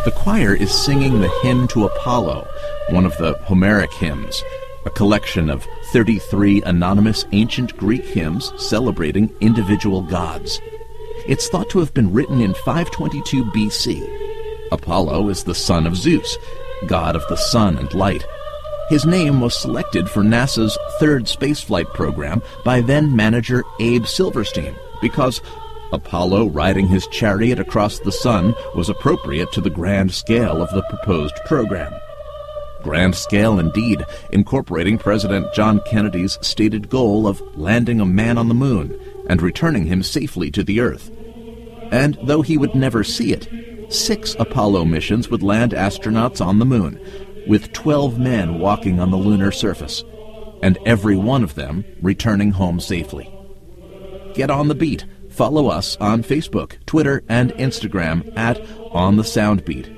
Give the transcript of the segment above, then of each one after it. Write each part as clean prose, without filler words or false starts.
The choir is singing the hymn to Apollo, one of the Homeric hymns, a collection of 33 anonymous ancient Greek hymns celebrating individual gods. It's thought to have been written in 522 BC. Apollo is the son of Zeus, god of the sun and light. His name was selected for NASA's third spaceflight program by then-manager Abe Silverstein because Apollo riding his chariot across the sun was appropriate to the grand scale of the proposed program. Grand scale indeed, incorporating President John Kennedy's stated goal of landing a man on the moon and returning him safely to the Earth. And though he would never see it, 6 Apollo missions would land astronauts on the moon, with 12 men walking on the lunar surface, and every one of them returning home safely. Get on the beat. Follow us on Facebook, Twitter, and Instagram at On the Soundbeat.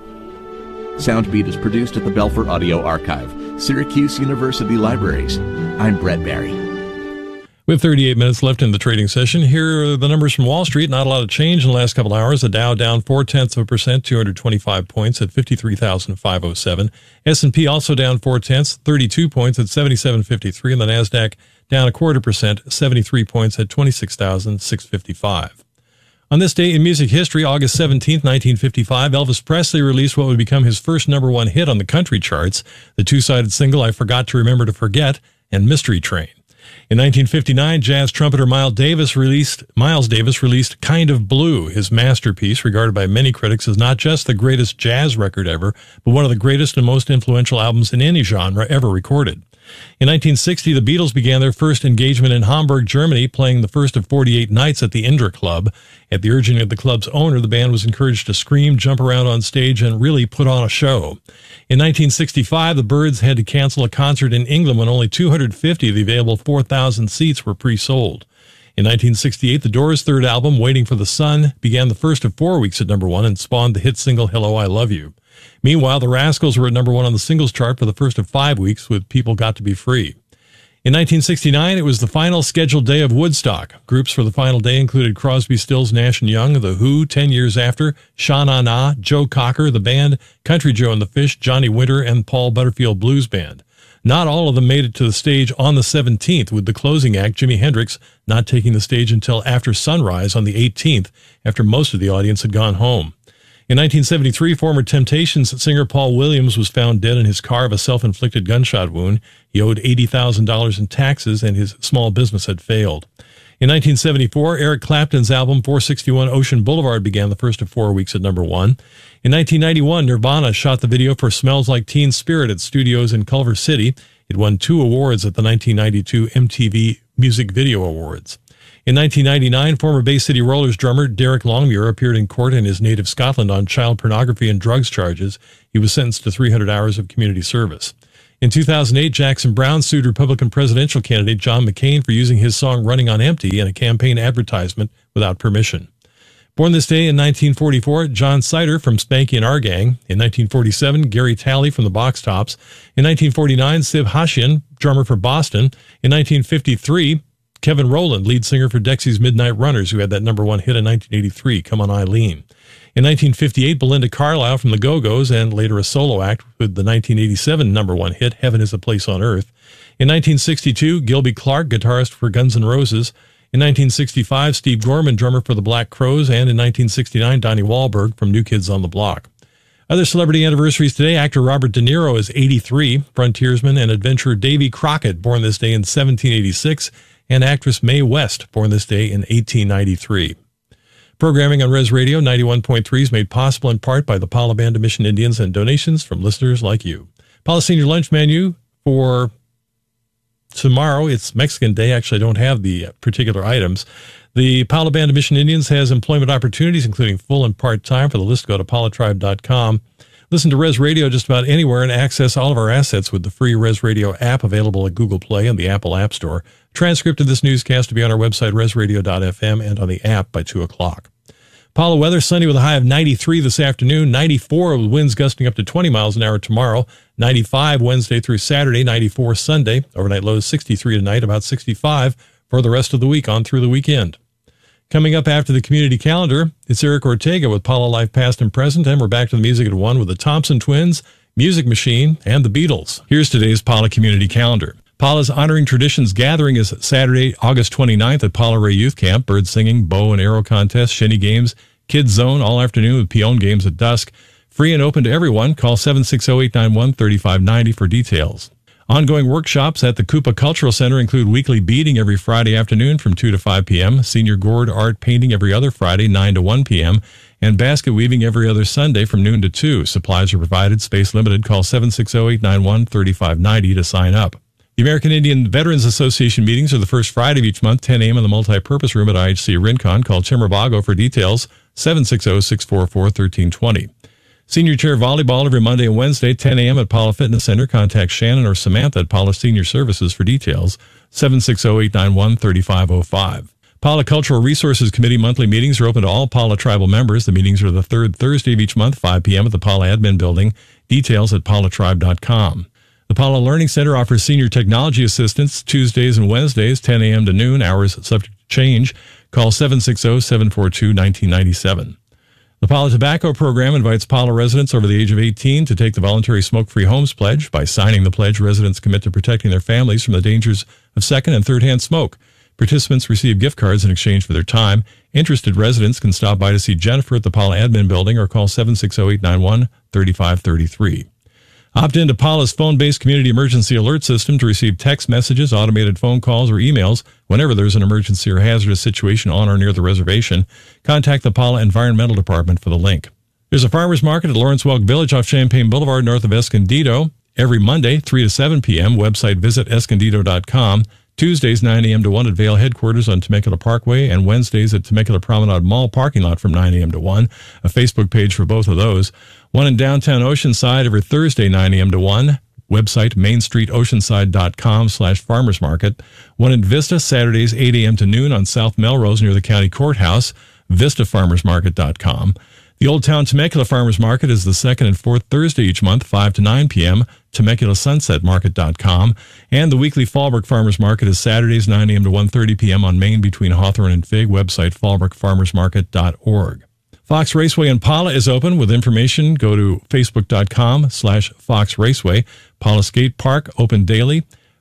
Soundbeat is produced at the Belfer Audio Archive, Syracuse University Libraries. I'm Brett Barry. We have 38 minutes left in the trading session. Here are the numbers from Wall Street. Not a lot of change in the last couple of hours. The Dow down 0.4%, 225 points at 53,507. S&P also down 0.4, 32 points at 7753. And the NASDAQ down 0.25%, 73 points at 26,655. On this day in music history, August 17, 1955, Elvis Presley released what would become his first number-1 hit on the country charts, the two-sided single I Forgot to Remember to Forget and Mystery Train. In 1959, jazz trumpeter Miles Davis released Kind of Blue, his masterpiece, regarded by many critics as not just the greatest jazz record ever, but one of the greatest and most influential albums in any genre ever recorded. In 1960, the Beatles began their first engagement in Hamburg, Germany, playing the first of 48 nights at the Indra Club. At the urging of the club's owner, the band was encouraged to scream, jump around on stage, and really put on a show. In 1965, the Byrds had to cancel a concert in England when only 250 of the available 4,000 seats were pre-sold. In 1968, the Doors' third album, Waiting for the Sun, began the first of 4 weeks at number 1 and spawned the hit single Hello, I Love You. Meanwhile, the Rascals were at number 1 on the singles chart for the first of 5 weeks with People Got to Be Free. In 1969, it was the final scheduled day of Woodstock. Groups for the final day included Crosby, Stills, Nash & Young, The Who, 10 Years After, Sha Na Na, Joe Cocker, The Band, Country Joe and the Fish, Johnny Winter, and Paul Butterfield Blues Band. Not all of them made it to the stage on the 17th, with the closing act, Jimi Hendrix, not taking the stage until after sunrise on the 18th, after most of the audience had gone home. In 1973, former Temptations singer Paul Williams was found dead in his car of a self-inflicted gunshot wound. He owed $80,000 in taxes, and his small business had failed. In 1974, Eric Clapton's album 461 Ocean Boulevard began the first of 4 weeks at number 1. In 1991, Nirvana shot the video for Smells Like Teen Spirit at studios in Culver City. It won 2 awards at the 1992 MTV Music Video Awards. In 1999, former Bay City Rollers drummer Derek Longmuir appeared in court in his native Scotland on child pornography and drugs charges. He was sentenced to 300 hours of community service. In 2008, Jackson Browne sued Republican presidential candidate John McCain for using his song Running on Empty in a campaign advertisement without permission. Born this day in 1944, John Sider from Spanky and Our Gang. In 1947, Gary Talley from the Box Tops. In 1949, Siv Hashian, drummer for Boston. In 1953, Kevin Rowland, lead singer for Dexy's Midnight Runners, who had that number 1 hit in 1983, Come On Eileen. In 1958, Belinda Carlisle from the Go-Go's, and later a solo act with the 1987 number 1 hit, Heaven is a Place on Earth. In 1962, Gilby Clarke, guitarist for Guns N' Roses. In 1965, Steve Gorman, drummer for the Black Crowes, and in 1969, Donnie Wahlberg from New Kids on the Block. Other celebrity anniversaries today, actor Robert De Niro is 83, frontiersman and adventurer Davy Crockett, born this day in 1786, and actress Mae West, born this day in 1893. Programming on Res Radio 91.3 is made possible in part by the Pala Band of Mission Indians and donations from listeners like you. Pala Senior Lunch Menu for tomorrow, it's Mexican Day. Actually, I don't have the particular items. The Pala Band of Mission Indians has employment opportunities, including full and part-time. For the list, go to palatribe.com. Listen to Res Radio just about anywhere and access all of our assets with the free Res Radio app available at Google Play and the Apple App Store. Transcript of this newscast to be on our website, resradio.fm, and on the app by 2 o'clock. Pala weather, sunny with a high of 93 this afternoon, 94 with winds gusting up to 20 miles an hour tomorrow, 95 Wednesday through Saturday, 94 Sunday. Overnight lows 63 tonight, about 65 for the rest of the week on through the weekend. Coming up after the community calendar, it's Eric Ortega with Paula Life Past and Present, and we're back to the music at 1 with the Thompson Twins, Music Machine, and the Beatles. Here's today's Paula community calendar. Paula's Honoring Traditions Gathering is Saturday, August 29th at Paula Ray Youth Camp. Bird singing, bow and arrow contest, shinny games, kids zone all afternoon with peon games at dusk. Free and open to everyone. Call 760-891-3590 for details. Ongoing workshops at the Koopa Cultural Center include weekly beading every Friday afternoon from 2 to 5 p.m., senior gourd art painting every other Friday, 9 to 1 p.m., and basket weaving every other Sunday from noon to 2. Supplies are provided, space limited. Call 760-891-3590 to sign up. The American Indian Veterans Association meetings are the first Friday of each month, 10 a.m. in the multi-purpose room at IHC Rincon. Call Chimmerbago for details, 760-644-1320. Senior Chair Volleyball every Monday and Wednesday, 10 a.m. at Paula Fitness Center. Contact Shannon or Samantha at Paula Senior Services for details, 760-891-3505. Paula Cultural Resources Committee monthly meetings are open to all Paula Tribal members. The meetings are the third Thursday of each month, 5 p.m. at the Paula Admin Building. Details at paulatribe.com. The Paula Learning Center offers senior technology assistance Tuesdays and Wednesdays, 10 a.m. to noon, hours subject to change. Call 760-742-1997. The Paula Tobacco Program invites Paula residents over the age of 18 to take the voluntary Smoke-Free Homes Pledge. By signing the pledge, residents commit to protecting their families from the dangers of second- and third-hand smoke. Participants receive gift cards in exchange for their time. Interested residents can stop by to see Jennifer at the Paula Admin Building or call 760-891-3533. Opt into Paula's phone-based community emergency alert system to receive text messages, automated phone calls, or emails whenever there's an emergency or hazardous situation on or near the reservation. Contact the Paula Environmental Department for the link. There's a farmer's market at Lawrence Welk Village off Champaign Boulevard north of Escondido every Monday, 3 to 7 p.m. Website visit escondido.com. Tuesdays, 9 a.m. to 1 at Vail headquarters on Temecula Parkway, and Wednesdays at Temecula Promenade Mall parking lot from 9 a.m. to 1. A Facebook page for both of those. One in downtown Oceanside every Thursday, 9 a.m. to 1. Website mainstreetoceanside.com/farmersmarket. One in Vista, Saturdays, 8 a.m. to noon on South Melrose near the county courthouse, vistafarmersmarket.com. The Old Town Temecula Farmers Market is the second and fourth Thursday each month, 5 to 9 p.m., TemeculaSunsetMarket.com. And the weekly Fallbrook Farmers Market is Saturdays, 9 a.m. to 1:30 p.m. on Main between Hawthorne and Fig. Website fallbrookfarmersmarket.org. Fox Raceway in Paula is open. With information, go to facebook.com/Fox Raceway. Paula Skate Park, open daily.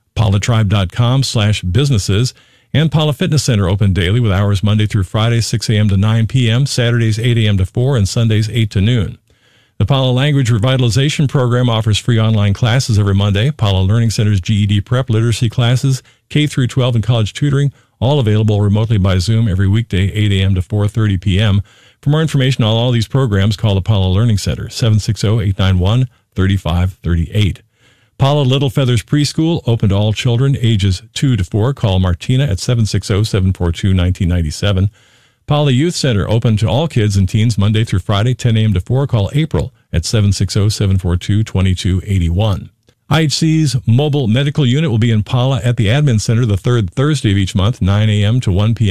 paulatribe.com/businesses. And Paula Fitness Center open daily with hours Monday through Friday, 6 a.m. to 9 p.m., Saturdays 8 a.m. to 4, and Sundays 8 to noon. The Paula Language Revitalization Program offers free online classes every Monday. Paula Learning Center's GED Prep Literacy classes, K through 12 and college tutoring, all available remotely by Zoom every weekday, 8 a.m. to 4:30 p.m. For more information on all these programs, call the Paula Learning Center, 760-891-3538. Paula Little Feathers Preschool, open to all children ages 2 to 4. Call Martina at 760-742-1997. Paula Youth Center, open to all kids and teens Monday through Friday, 10 a.m. to 4. Call April at 760-742-2281. IHC's mobile medical unit will be in Paula at the Admin Center the third Thursday of each month, 9 a.m. to 1 p.m.